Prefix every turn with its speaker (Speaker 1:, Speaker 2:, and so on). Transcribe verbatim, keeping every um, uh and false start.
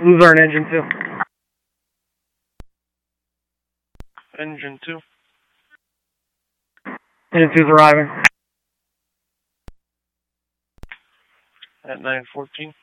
Speaker 1: Luzerne engine two.
Speaker 2: Engine two.
Speaker 1: Engine two's arriving.
Speaker 2: At nine fourteen.